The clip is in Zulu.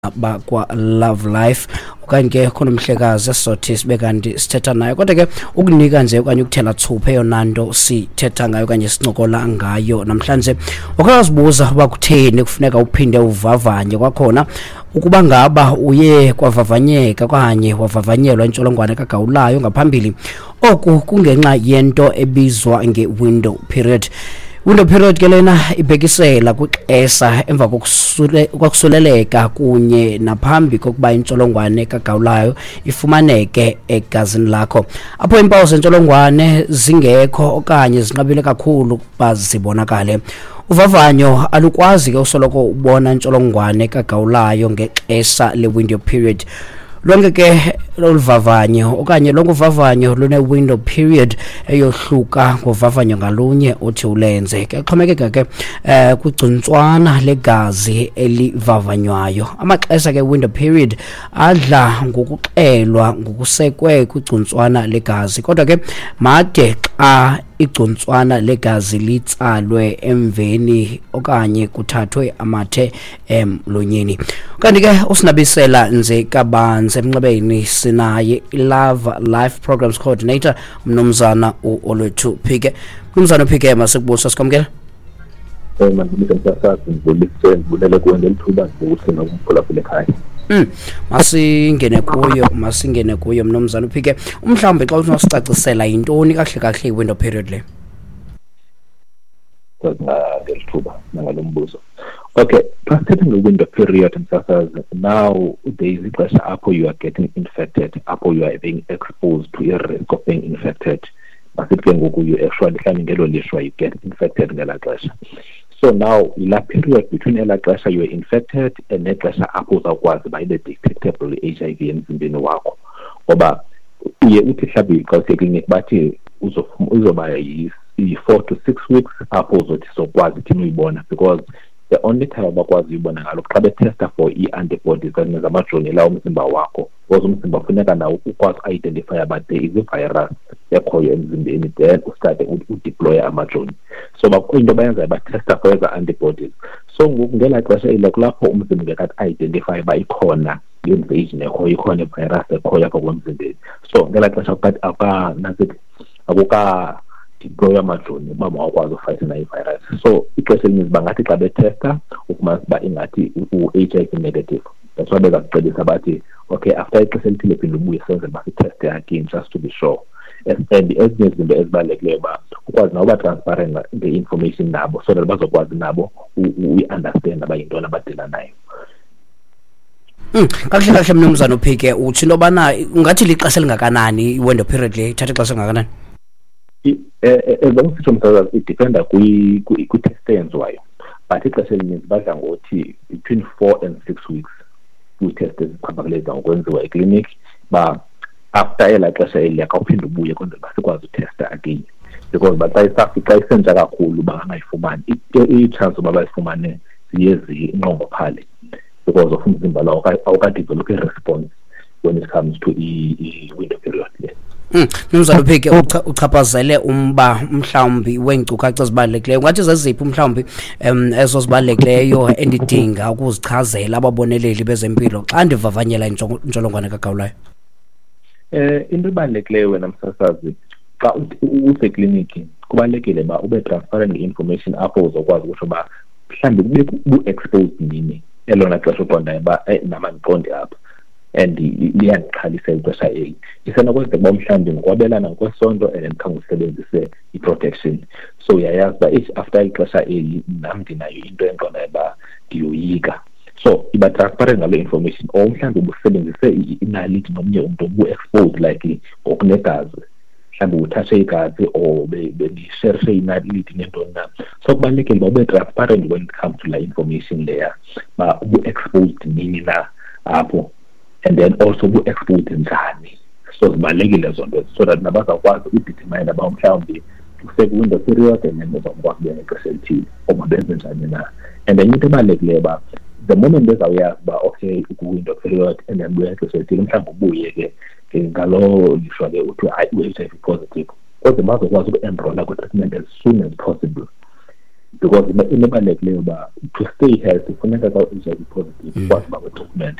bakwa Love Life okanye ke khona umhlekazi esothi sibe kanti sithetha naye kodwa ke ukunika nje okanye ukuthela thuphe yona nto sithetha ngayo kanye sincokola ngayo namhlanje ukwazibuza uba kutheni kufuneka uphinde uvavanye kwakhona ukuba ngaba uye kwavavanyeka kanye wavavanyelwa intsholongwane kagawulayo ngaphambili oku kungenxa yento ebizwa nge-window period. Window period ke lena ibhekisela kwixesha emva kokusuleleka kunye naphambi kokuba intsholongwane kagawulayo ifumaneke egazini lakho, apho iimpawu zentsholongwane zingekho okanye zinqabile kakhulu ukuba zibonakale. Uvavanyo alukwazi ke usoloko ubona intsholongwane kagawulayo ngexesha le-window period. Lonke ke loluvavanyo okanye lonkuvavanyo lune-window period eyohluka ngovavanyo ngalunye othi ulenze ke xhomekeka ke kwigcuntswana legazi elivavanywayo. Amaxesha ke window period adla ngokuxelwa ngokusekwe kwigcuntswana legazi kodwa ke made xa igcuntswana legazi litsalwe emveni okanye kuthathwe amathe emlonyeni. Kanti ke usinabisela nje kabanzi emnxebeni sinaye Love Life Programs Coordinator Mnumzana uOlwethu Phike. Mnumzana Phike masikubuza sikwamkela. Mandibulise msasazi ngibulele kuwe ngelithuba ngokusina kumphulaphula ekhaya. Masingene kuyo Mnumzana Phike. Mhlawumbe xa unosicacisela yintoni kahle i-window period le? Ngelithuba nangalombuzo. Okay, translating the window period msasazi, now there is ixesha apho you are getting infected, apho you are being exposed to a risk of being infected. Masithi ke ngoku you actually mhlawumbi ngelo lishwa you get infected ngela xesha. So now ila period between ela xesha you are infected and nexesha apho uzawukwazi uba ibe detectable i-HIV emzimbeni wakho. Ngoba uye uthi mhlawumbi xa useklinikhi bathi uzoba yi-4 to 6 weeks apho uzothi sokwazi thina uyibona, because the only time abakwazi uyibona ngalo xa betesta for i-antibodies kanye zamajoni lawo umzimba wakho, because umzimba ufuneka nawo ukwazi identify but there is a virus ekhoyo emzimbeni then ustarte udeploye amajoni. So into bayenza batesta for eza antibodies. So ngoku ngela xesha ile kulapho umzimba ngekathi identify ba ikhona i-invasion ekhoyo, ikhona i-virus ekhoyo apha kwemzimbeni. So ngela xesha akuka deploy amajoni uba mawakwazi ufight nayo i-virus. So ixesha elininzi bangathi xa betesta ufumanisa uba ingathi u-HIV negative. That's why bezasicebisa bathi okay, after ixesha elithile phinde ubuye senzele uba siteste again just to be sure. And ezinye izinto ezibalulekileyo uba ukwazi nawo uba transparent nge-information nabo so that bazokwazi nabo uyi-understand uba yintoni abadila nayo. Kahle Mnumzana Phike, uthi into yobana ungathi lixesha elingakanani i-window period le ithatha ixesha elingakanani? Ezongisithi msasazi idependa kwi-test eyenziwayo, but ixesha elininzi badla ngothi between 4 and 6 weeks kwi-test eziqhaphakileza ngokwenziwa ekliniki ba after ela xesha eliya kawuphinde ubuye kwenzela uba sikwazi utesta again, because xa isentsha kakhulu bangangayifumani i-chance uba bayifumane ziye zinqongophale because of umzimba lawo awukadevelop i-response when it comes to i-window period le. Mnumzana Phike, uchaphazele umba mhlawumbi weenkcukacha ezibalulekileyo, ungathi zeziphi mhlawumbi ezo zibalulekileyo endidinga ukuzichazela ababoneleli bezempilo xa ndivavanyela intsholongwane kagawulayo? Into ebalulekileyo wena msasazi xa usekliniki kubalulekile uba ube transparent nge-information apho uzokwazi ukuthi uba mhlawumbi bu-exposed nini elona xesha uqondayo uba nama ndiqonde apha and liyandixhalisa ixesha eli. Isenokwenzeka uba mhlawumbi ngokwabelana ngokwesonto and then khange usebenzise i-protection. So uyayazi uba after ixesha eli nam ndinayo into endiqondayo uba ndiyoyika. So iba transparent ngalo information, or mhlawumbi ubusebenzise inaliti nomnye umntu ubu-exposed like ngokunegazi, mhlawumbi uthathe igazi or benisherishe inaliti nentoni na. So kubalulekile uba ube transparent when it comes to la information leya ba ubu-exposed nini na apho, and then also bu-exposed njani. So zibalulekile zonto so that nabazakwazi udetermine uba mhlawumbi use-window period and then bezakwazi ubuya ngexesha elithile or benze njani na. And then into ebalulekileyo uba the moment bezawuyazi uba okay ku-window period and then buya ngexesha elithile mhlawumbi ubuye ke ngaloo lishwa ke uthi u-HIV positive, kodwa bazokwazi uku-enrolla kwi-treatment as soon as possible. because into ebalulekileyo uba to stay healthy funeka xa uza kwi-positive ukwazi uba kwi-document